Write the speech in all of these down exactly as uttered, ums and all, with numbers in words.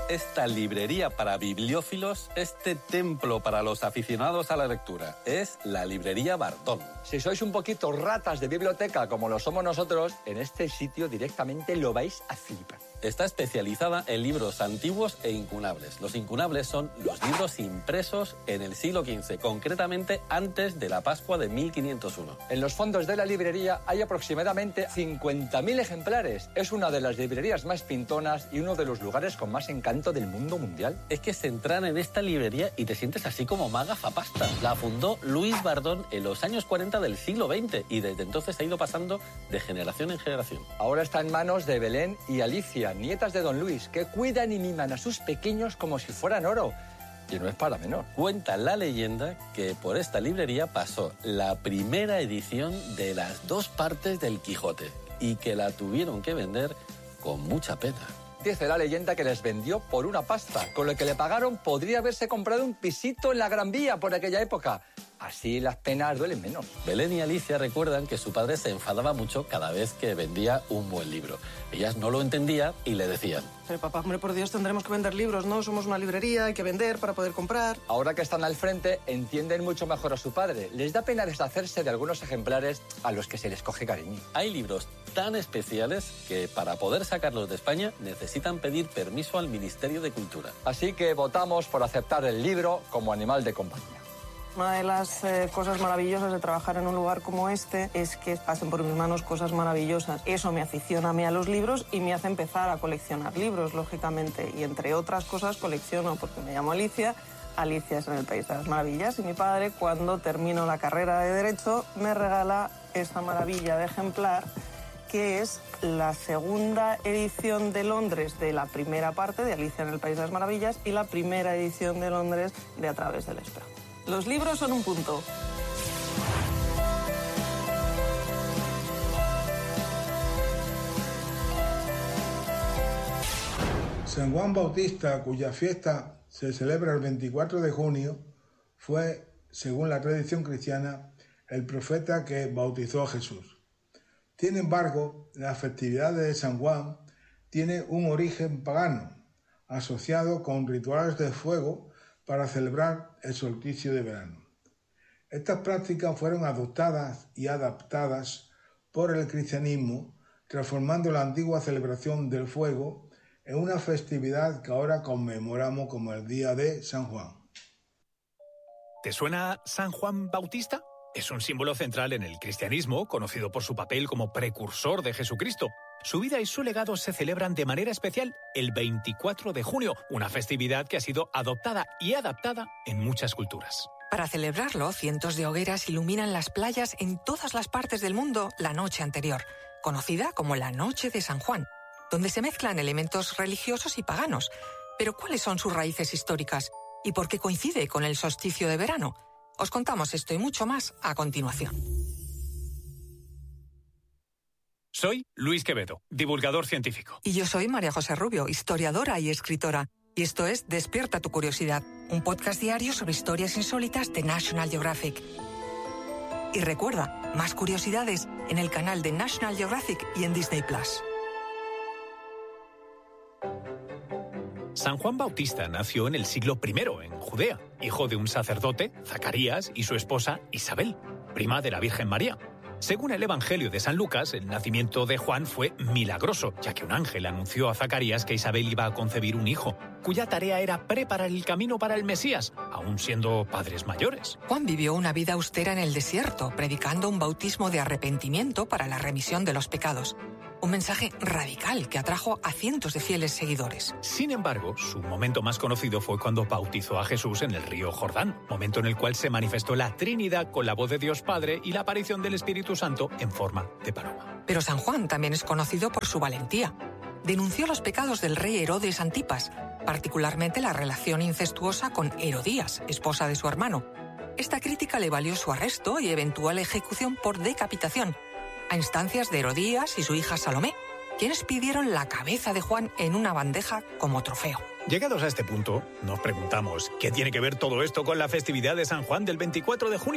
esta librería para bibliófilos, este templo para los aficionados a la lectura. Es la librería Bardón. Si sois un poquito ratas de biblioteca como lo somos nosotros, en este sitio directamente lo vais a flipar. Está especializada en libros antiguos e incunables. Los incunables son los libros impresos en el siglo quince, concretamente antes de la Pascua de mil quinientos uno. En los fondos de la librería hay aproximadamente cincuenta mil ejemplares. Es una de las librerías más pintonas y uno de los lugares con más encanto del mundo mundial. Es que se entran en esta librería y te sientes así como maga zapasta. La fundó Luis Bardón en los años cuarenta del siglo veinte y desde entonces ha ido pasando de generación en generación. Ahora está en manos de Belén y Alicia, nietas de don Luis, que cuidan y miman a sus pequeños como si fueran oro. Y no es para menor. Cuenta la leyenda que por esta librería pasó la primera edición de las dos partes del Quijote y que la tuvieron que vender con mucha pena. Dice la leyenda que les vendió por una pasta. Con lo que le pagaron podría haberse comprado un pisito en la Gran Vía por aquella época. Así las penas duelen menos. Belén y Alicia recuerdan que su padre se enfadaba mucho cada vez que vendía un buen libro. Ellas no lo entendían y le decían: pero papá, hombre, por Dios, tendremos que vender libros, ¿no? Somos una librería, hay que vender para poder comprar. Ahora que están al frente, entienden mucho mejor a su padre. Les da pena deshacerse de algunos ejemplares a los que se les coge cariño. Hay libros tan especiales que para poder sacarlos de España necesitan pedir permiso al Ministerio de Cultura. Así que votamos por aceptar el libro como animal de compañía. Una de las eh, cosas maravillosas de trabajar en un lugar como este es que pasen por mis manos cosas maravillosas. Eso me aficiona a mí a los libros y me hace empezar a coleccionar libros, lógicamente. Y entre otras cosas colecciono, porque me llamo Alicia, Alicia es en el País de las Maravillas, y mi padre, cuando termino la carrera de Derecho, me regala esta maravilla de ejemplar, que es la segunda edición de Londres de la primera parte de Alicia en el País de las Maravillas y la primera edición de Londres de A través del espejo. Los libros son un punto. San Juan Bautista, cuya fiesta se celebra el veinticuatro de junio, fue, según la tradición cristiana, el profeta que bautizó a Jesús. Sin embargo, la festividad de San Juan tiene un origen pagano, asociado con rituales de fuego para celebrar el solsticio de verano. Estas prácticas fueron adoptadas y adaptadas por el cristianismo, transformando la antigua celebración del fuego en una festividad que ahora conmemoramos como el Día de San Juan. ¿Te suena San Juan Bautista? Es un símbolo central en el cristianismo, conocido por su papel como precursor de Jesucristo. Su vida y su legado se celebran de manera especial el veinticuatro de junio, una festividad que ha sido adoptada y adaptada en muchas culturas. Para celebrarlo, cientos de hogueras iluminan las playas en todas las partes del mundo la noche anterior, conocida como la Noche de San Juan, donde se mezclan elementos religiosos y paganos. Pero ¿cuáles son sus raíces históricas? ¿Y por qué coincide con el solsticio de verano? Os contamos esto y mucho más a continuación. Soy Luis Quevedo, divulgador científico. Y yo soy María José Rubio, historiadora y escritora. Y esto es Despierta tu curiosidad, un podcast diario sobre historias insólitas de National Geographic. Y recuerda, más curiosidades en el canal de National Geographic y en Disney Plus. San Juan Bautista nació en el siglo primero en Judea, hijo de un sacerdote, Zacarías, y su esposa Isabel, prima de la Virgen María. Según el Evangelio de San Lucas, el nacimiento de Juan fue milagroso, ya que un ángel anunció a Zacarías que Isabel iba a concebir un hijo, cuya tarea era preparar el camino para el Mesías, aún siendo padres mayores. Juan vivió una vida austera en el desierto, predicando un bautismo de arrepentimiento para la remisión de los pecados. Un mensaje radical que atrajo a cientos de fieles seguidores. Sin embargo, su momento más conocido fue cuando bautizó a Jesús en el río Jordán, momento en el cual se manifestó la Trinidad con la voz de Dios Padre y la aparición del Espíritu Santo en forma de paloma. Pero San Juan también es conocido por su valentía. Denunció los pecados del rey Herodes Antipas, particularmente la relación incestuosa con Herodías, esposa de su hermano. Esta crítica le valió su arresto y eventual ejecución por decapitación, a instancias de Herodías y su hija Salomé, quienes pidieron la cabeza de Juan en una bandeja como trofeo. Llegados a este punto, nos preguntamos, ¿qué tiene que ver todo esto con la festividad de San Juan del veinticuatro de junio?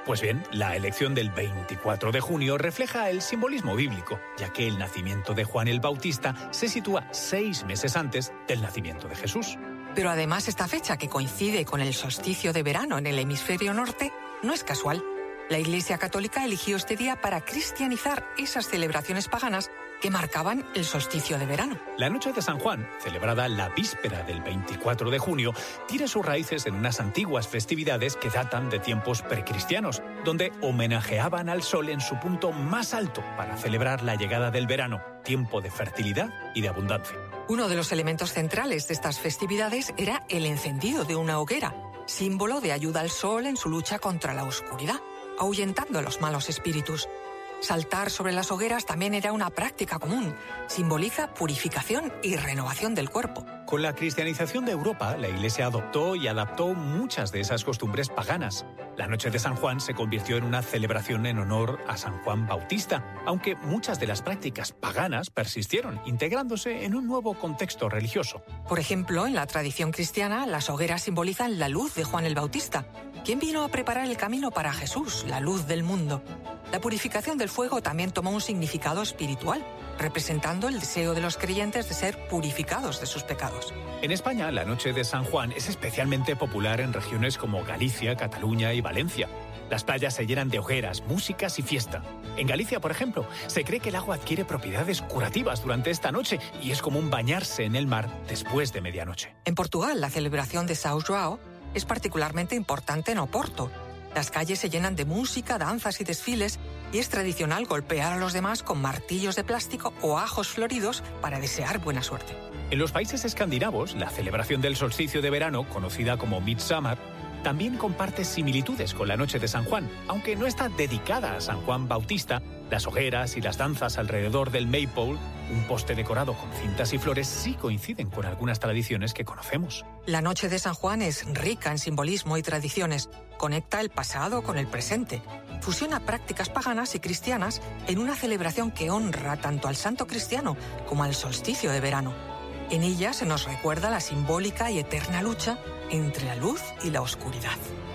Pues bien, la elección del veinticuatro de junio refleja el simbolismo bíblico, ya que el nacimiento de Juan el Bautista se sitúa seis meses antes del nacimiento de Jesús. Pero además esta fecha, que coincide con el solsticio de verano en el hemisferio norte, no es casual. La Iglesia Católica eligió este día para cristianizar esas celebraciones paganas que marcaban el solsticio de verano. La noche de San Juan, celebrada la víspera del veinticuatro de junio, tiene sus raíces en unas antiguas festividades que datan de tiempos precristianos, donde homenajeaban al sol en su punto más alto para celebrar la llegada del verano, tiempo de fertilidad y de abundancia. Uno de los elementos centrales de estas festividades era el encendido de una hoguera, símbolo de ayuda al sol en su lucha contra la oscuridad, ahuyentando a los malos espíritus. Saltar sobre las hogueras también era una práctica común. Simboliza purificación y renovación del cuerpo. Con la cristianización de Europa, la Iglesia adoptó y adaptó muchas de esas costumbres paganas. La noche de San Juan se convirtió en una celebración en honor a San Juan Bautista, aunque muchas de las prácticas paganas persistieron, integrándose en un nuevo contexto religioso. Por ejemplo, en la tradición cristiana, las hogueras simbolizan la luz de Juan el Bautista, quien vino a preparar el camino para Jesús, la luz del mundo. La purificación del fuego también tomó un significado espiritual, representando el deseo de los creyentes de ser purificados de sus pecados. En España, la noche de San Juan es especialmente popular en regiones como Galicia, Cataluña y Valencia. Las playas se llenan de hogueras, músicas y fiesta. En Galicia, por ejemplo, se cree que el agua adquiere propiedades curativas durante esta noche y es común bañarse en el mar después de medianoche. En Portugal, la celebración de São João es particularmente importante en Oporto. Las calles se llenan de música, danzas y desfiles, y es tradicional golpear a los demás con martillos de plástico o ajos floridos para desear buena suerte. En los países escandinavos, la celebración del solsticio de verano, conocida como Midsummer, también comparte similitudes con la noche de San Juan, aunque no está dedicada a San Juan Bautista. Las hogueras y las danzas alrededor del Maypole, un poste decorado con cintas y flores, sí coinciden con algunas tradiciones que conocemos. La noche de San Juan es rica en simbolismo y tradiciones. Conecta el pasado con el presente. Fusiona prácticas paganas y cristianas en una celebración que honra tanto al santo cristiano como al solsticio de verano. En ella se nos recuerda la simbólica y eterna lucha entre la luz y la oscuridad.